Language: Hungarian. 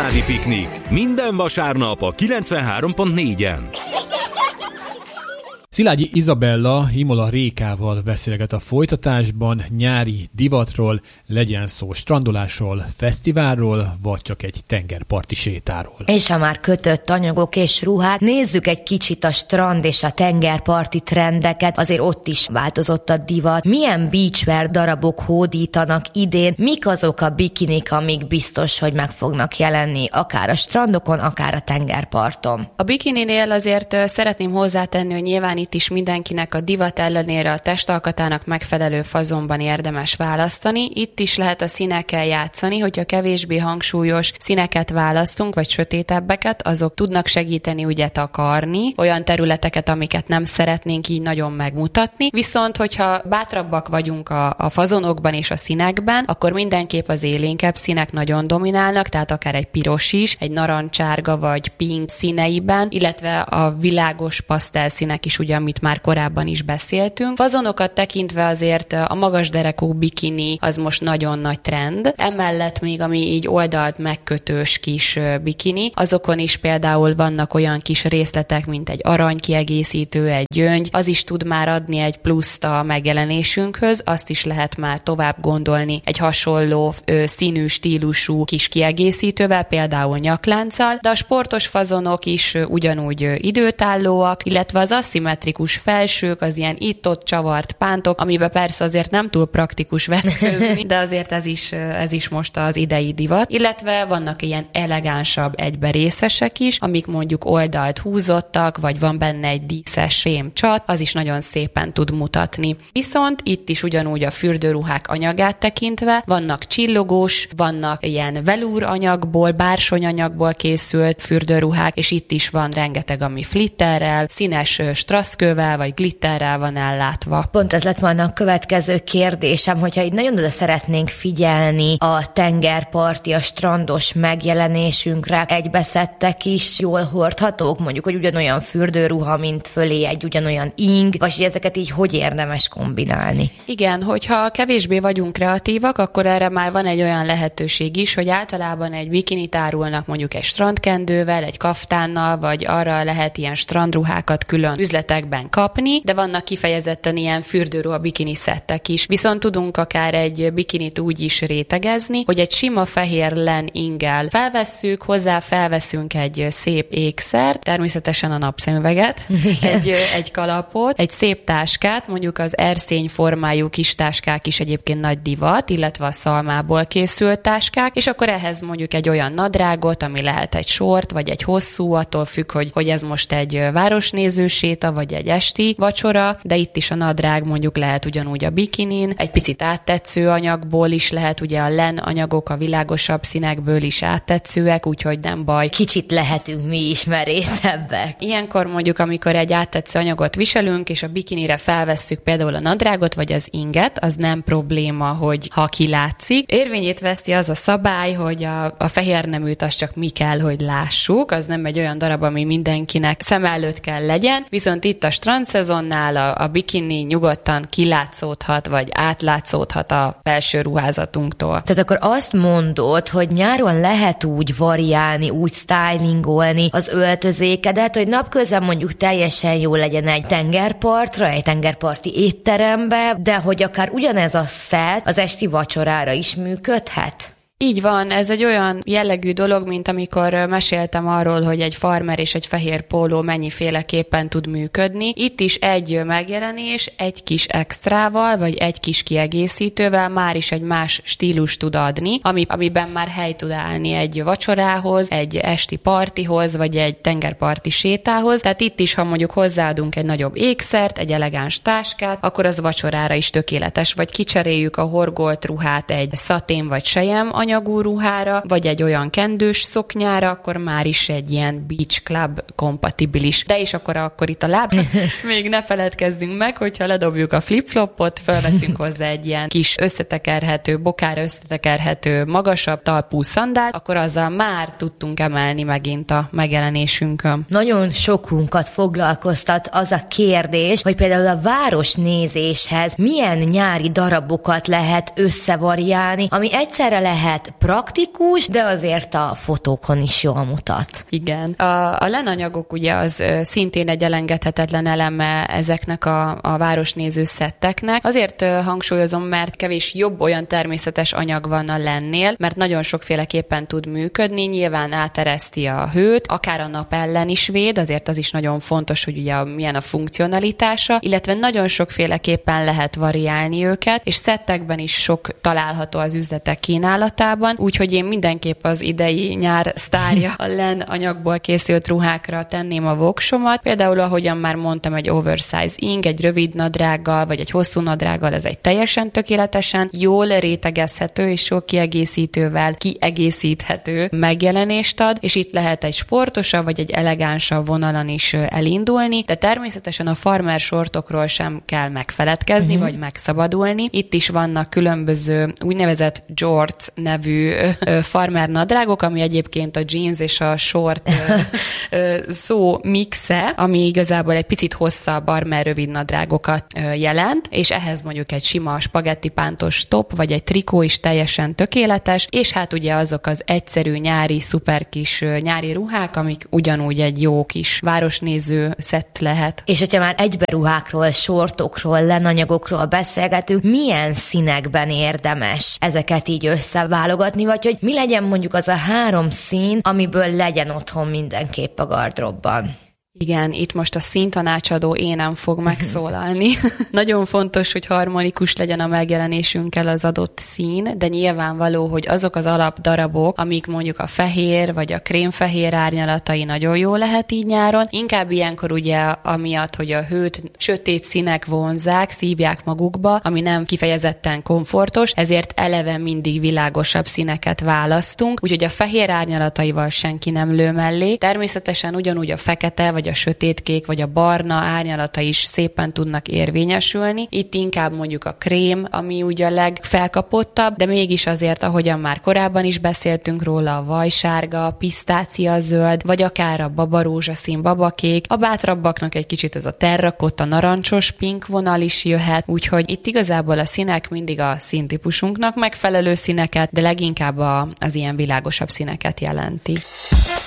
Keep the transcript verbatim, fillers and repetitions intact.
Családi piknik. Minden vasárnap a kilencvenhárom pont négyen. Szilágyi Izabella Imola Rékával beszélget a folytatásban nyári divatról, legyen szó strandolásról, fesztiválról, vagy csak egy tengerparti sétáról. És ha már kötött anyagok és ruhák, nézzük egy kicsit a strand és a tengerparti trendeket, azért ott is változott a divat. Milyen beachwear darabok hódítanak idén, mik azok a bikinik, amik biztos, hogy meg fognak jelenni, akár a strandokon, akár a tengerparton. A bikininél azért szeretném hozzátenni, hogy nyilván itt is mindenkinek a divat ellenére a testalkatának megfelelő fazonban érdemes választani. Itt is lehet a színekkel játszani, hogyha kevésbé hangsúlyos színeket választunk, vagy sötétebbeket, azok tudnak segíteni ugye takarni olyan területeket, amiket nem szeretnénk így nagyon megmutatni. Viszont, hogyha bátrabbak vagyunk a, a fazonokban és a színekben, akkor mindenképp az élénkebb színek nagyon dominálnak, tehát akár egy piros is, egy narancsárga vagy pink színeiben, illetve a világos pasztelszínek is, ugye, amit már korábban is beszéltünk. Fazonokat tekintve azért a magas derekú bikini az most nagyon nagy trend. Emellett még ami így oldalt megkötős kis bikini, azokon is például vannak olyan kis részletek, mint egy aranykiegészítő, egy gyöngy, az is tud már adni egy pluszt a megjelenésünkhöz, azt is lehet már tovább gondolni egy hasonló ö, színű, stílusú kis kiegészítővel, például nyaklánccal, de a sportos fazonok is ugyanúgy időtállóak, illetve az aszimmetrikus felsők, az ilyen itt-ott csavart pántok, amiben persze azért nem túl praktikus vetközni, de azért ez is, ez is most az idei divat. Illetve vannak ilyen elegánsabb egyberészesek is, amik mondjuk oldalt húzottak, vagy van benne egy díszes sém csat, az is nagyon szépen tud mutatni. Viszont itt is ugyanúgy a fürdőruhák anyagát tekintve vannak csillogós, vannak ilyen velúr anyagból, bársony anyagból készült fürdőruhák, és itt is van rengeteg, ami flitterrel, színes strasszkővel vagy glitterrel van ellátva. Pont ez lett volna a következő kérdésem, hogyha így nagyon oda szeretnénk figyelni a tengerparti, a strandos megjelenésünkre, egybeszedtek is jól hordhatók, mondjuk, hogy ugyanolyan fürdőruha, mint fölé egy ugyanolyan ing, vagy hogy ezeket így hogy érdemes kombinálni? Igen, hogyha kevésbé vagyunk kreatívak, akkor erre már van egy olyan lehetőség is, hogy általában egy bikinit árulnak mondjuk egy strandkendővel, egy kaftánnal, vagy arra lehet ilyen strandruhákat külön üzletekben kapni, de vannak kifejezetten ilyen fürdőruha bikini szettek is. Viszont tudunk akár egy bikinit úgy is rétegezni, hogy egy sima fehér len inggel felvesszük, hozzá felveszünk egy szép ékszert, természetesen a napszemüveget, egy, egy kalapot, egy szép táskát, mondjuk az erszény formájú kis táskák is egyébként nagy divat, illetve a szalmából készült táskák, és akkor ehhez mondjuk egy olyan nadrágot, ami lehet egy sort, vagy egy hosszú, attól függ, hogy, hogy ez most egy városnéző séta, vagy egy esti vacsora, de itt is a nadrág mondjuk lehet ugyanúgy a bikinin, egy picit áttetsző anyagból is lehet, ugye a len anyagok a világosabb színekből is áttetszőek, úgyhogy nem baj. Kicsit lehetünk mi is merészebbek. Ilyenkor mondjuk, amikor egy áttetsző anyagot viselünk, és a bikinire felvesszük például a nadrágot, vagy az inget, az nem probléma, hogy ha kilátszik. Érvényét veszti az a szabály, hogy a, a fehér neműt az csak mi kell, hogy lássuk, az nem egy olyan darab, ami mindenkinek szem előtt kell legyen, viszont itt a strandszezonnál a, a bikini nyugodtan kilátszódhat, vagy átlátszódhat a felső ruházatunktól. Tehát akkor azt mondod, hogy nyáron lehet úgy variálni, úgy stylingolni az öltözékedet, hogy napközben mondjuk teljesen jó legyen egy tengerpartra, egy tengerparti étterembe, de hogy akár ugyanez a szett az esti vacsorára is működhet? Így van, ez egy olyan jellegű dolog, mint amikor meséltem arról, hogy egy farmer és egy fehér póló mennyiféleképpen tud működni. Itt is egy megjelenés, egy kis extrával, vagy egy kis kiegészítővel már is egy más stílus tud adni, ami, amiben már hely tud állni egy vacsorához, egy esti partihoz, vagy egy tengerparti sétához. Tehát itt is, ha mondjuk hozzáadunk egy nagyobb ékszert, egy elegáns táskát, akkor az vacsorára is tökéletes, vagy kicseréljük a horgolt ruhát egy szatén vagy sejem anyagú ruhára, vagy egy olyan kendős szoknyára, akkor már is egy ilyen beach club kompatibilis. De és akkor, akkor itt a láb, még ne feledkezzünk meg, hogyha ledobjuk a flip-flopot, felveszünk hozzá egy ilyen kis összetekerhető, bokára összetekerhető, magasabb talpú szandált, akkor azzal már tudtunk emelni megint a megjelenésünkön. Nagyon sokunkat foglalkoztat az a kérdés, hogy például a városnézéshez milyen nyári darabokat lehet összevariálni, ami egyszerre lehet lehet praktikus, de azért a fotókon is jól mutat. Igen. A, a lenanyagok ugye az szintén egy elengedhetetlen eleme ezeknek a, a városnéző szetteknek. Azért hangsúlyozom, mert kevés jobb olyan természetes anyag van a lennél, mert nagyon sokféleképpen tud működni, nyilván átereszti a hőt, akár a nap ellen is véd, azért az is nagyon fontos, hogy ugye milyen a funkcionalitása, illetve nagyon sokféleképpen lehet variálni őket, és szettekben is sok található az üzletek kínálatában, úgyhogy én mindenképp az idei nyár sztárja a len anyagból készült ruhákra tenném a voksomat. Például, ahogyan már mondtam, egy oversize ing, egy rövid nadrággal, vagy egy hosszú nadrággal, ez egy teljesen tökéletesen jól rétegezhető és sok kiegészítővel kiegészíthető megjelenést ad, és itt lehet egy sportosabb, vagy egy elegánsabb vonalon is elindulni, de természetesen a farmer sortokról sem kell megfeledkezni, uh-huh. vagy megszabadulni. Itt is vannak különböző úgynevezett jorts nevű farmer nadrágok, ami egyébként a jeans és a short szó mixe, ami igazából egy picit hosszabb farmer rövid nadrágokat jelent, és ehhez mondjuk egy sima spagetti pántos top, vagy egy trikó is teljesen tökéletes, és hát ugye azok az egyszerű nyári, szuper kis nyári ruhák, amik ugyanúgy egy jó kis városnéző szett lehet. És hogyha már egyberuhákról, sortokról, lenanyagokról beszélgetünk, milyen színekben érdemes ezeket így összeválogatni, vagy hogy mi legyen mondjuk az a három szín, amiből legyen otthon mindenképp a gardróbban? Igen, itt most a színtanácsadó énem fog megszólalni. Nagyon fontos, hogy harmonikus legyen a megjelenésünkkel az adott szín, de nyilvánvaló, hogy azok az alapdarabok, amik mondjuk a fehér vagy a krémfehér árnyalatai nagyon jó lehet így nyáron. Inkább ilyenkor ugye amiatt, hogy a hőt sötét színek vonzák, szívják magukba, ami nem kifejezetten komfortos, ezért eleve mindig világosabb színeket választunk, úgyhogy a fehér árnyalataival senki nem lő mellé. Természetesen ugyanúgy a fekete vagy a sötétkék, vagy a barna árnyalata is szépen tudnak érvényesülni. Itt inkább mondjuk a krém, ami ugye a legfelkapottabb, de mégis azért, ahogyan már korábban is beszéltünk róla, a vajsárga, a pisztáciazöld, vagy akár a babarózsaszín, babakék. A bátrabbaknak egy kicsit ez a terrakotta, narancsos pink vonal is jöhet, úgyhogy itt igazából a színek mindig a színtípusunknak megfelelő színeket, de leginkább a, az ilyen világosabb színeket jelenti.